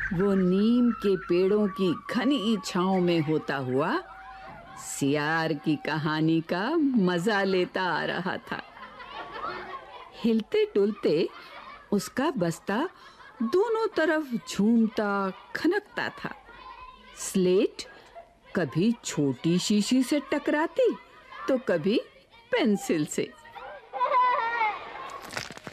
वो नीम के पेड़ों की घनी छांव में होता हुआ सियार की कहानी का मजा लेता आ रहा था। हिलते डुलते उसका बस्ता दोनों तरफ झूमता खनकता था। स्लेट कभी छोटी शीशी से टकराती तो कभी पेंसिल से।